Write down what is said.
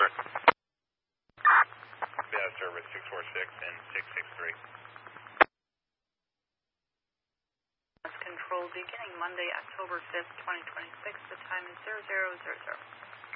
Data service 646 and 663. Control beginning Monday, October 5th, 2026. The time is 0000.